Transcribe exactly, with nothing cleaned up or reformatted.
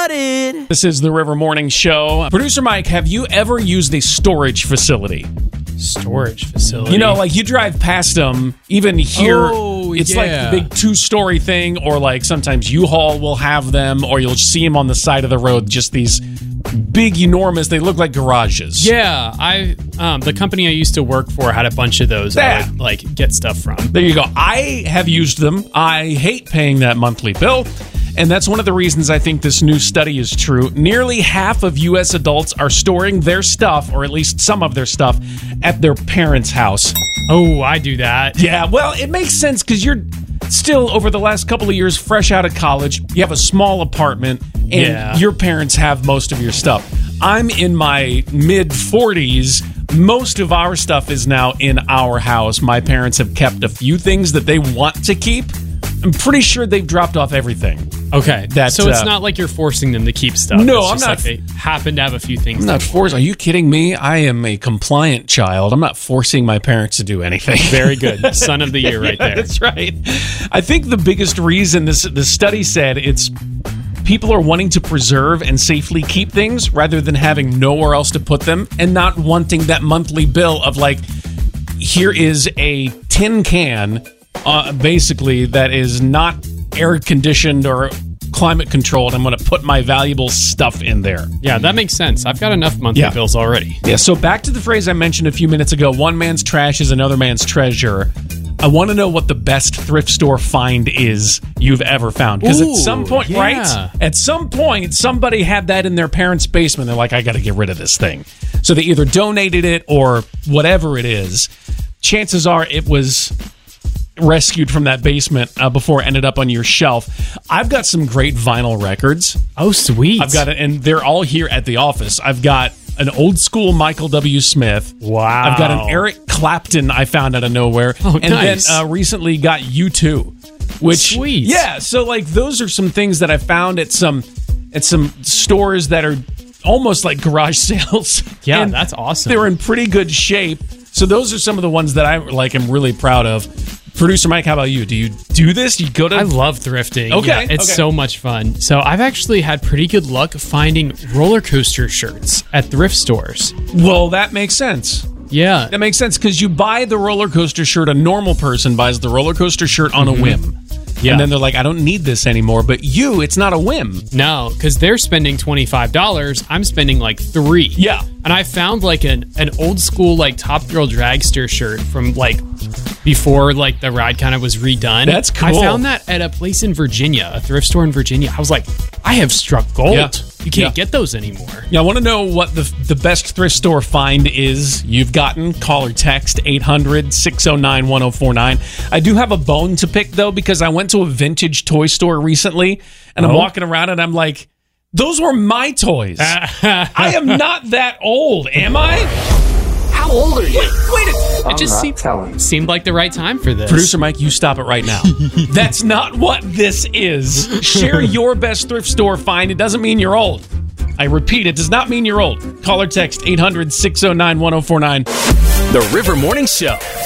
started. This is the River Morning Show. Producer Mike, have you ever used a storage facility? Storage facility? You know, like you drive past them, even here, oh, it's yeah. like the big two-story thing, or like sometimes U-Haul will have them, or you'll see them on the side of the road, just these big, enormous, they look like garages. Yeah, I um, the company I used to work for had a bunch of those Yeah. I would like get stuff from. There you go. I have used them. I hate paying that monthly bill. And that's one of the reasons I think this new study is true. Nearly half of U S adults are storing their stuff, or at least some of their stuff, at their parents' house. Oh, I do that. Yeah, well, it makes sense because you're still, over the last couple of years, fresh out of college. You have a small apartment, and Yeah. your parents have most of your stuff. I'm in my mid-forties. Most of our stuff is now in our house. My parents have kept a few things that they want to keep. I'm pretty sure they've dropped off everything. Okay, That, so it's uh, not like you're forcing them to keep stuff. No, It's I'm just not- Like they happen to have a few things. I'm not forced. Are you kidding me? I am a compliant child. I'm not forcing my parents to do anything. Very good. Son of the year right Yeah, there. That's right. I think the biggest reason this the study said it's people are wanting to preserve and safely keep things rather than having nowhere else to put them and not wanting that monthly bill of like, here is a tin can, uh, basically, that is not air conditioned or climate controlled. I'm going to put my valuable stuff in there. Yeah, that makes sense. I've got enough monthly Yeah. bills already. Yeah, so back to the phrase I mentioned a few minutes ago, one man's trash is another man's treasure. I want to know what the best thrift store find is you've ever found. Because at Ooh, some point, yeah. right? At some point, somebody had that in their parents' basement. They're like, I got to get rid of this thing. So they either donated it or whatever it is. Chances are it was rescued from that basement uh, before it ended up on your shelf. I've got some great vinyl records. Oh, sweet. I've got it, and they're all here at the office. I've got an old school Michael W. Smith. Wow. I've got an Eric Clapton I found out of nowhere. Oh, and nice. then uh, recently got U two. Which, Sweet. Yeah, so like those are some things that I found at some at some stores that are almost like garage sales. Yeah, And that's awesome. They're in pretty good shape. So those are some of the ones that I like am really proud of. Producer Mike, how about you? Do you do this? You go to I love thrifting. Okay, Yeah, it's okay. so much fun. So I've actually had pretty good luck finding roller coaster shirts at thrift stores. Well, that makes sense. Yeah. That makes sense because you buy the roller coaster shirt. A normal person buys the roller coaster shirt on a whim. Yeah. And then they're like, I don't need this anymore. But you, it's not a whim. No, because they're spending twenty-five dollars. I'm spending like three. Yeah. And I found like an, an old school like Top Girl Dragster shirt from like before like the ride kind of was redone. That's cool. I found that at a place in Virginia, a thrift store in Virginia. I was like, I have struck gold. Yeah. You can't Yeah. get those anymore. Yeah, I want to know what the the best thrift store find is you've gotten. Call or text eight hundred, six oh nine, one oh four nine. I do have a bone to pick, though, because I went to a vintage toy store recently, and I'm Oh. walking around, and I'm like, those were my toys. I am not that old, am I? How old are you? Wait a It just seemed, seemed like the right time for this. Producer Mike, you stop it right now. That's not what this is. Share your best thrift store find. It doesn't mean you're old. I repeat, it does not mean you're old. Call or text eight hundred, six oh nine, one oh four nine. The River Morning Show.